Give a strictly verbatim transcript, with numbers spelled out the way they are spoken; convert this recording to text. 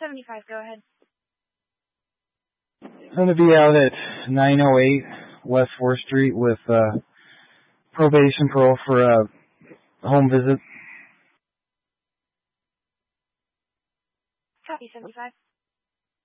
seventy-five, go ahead. I'm going to be out at nine oh eight West fourth Street with uh, probation parole for a home visit. Copy, seventy-five.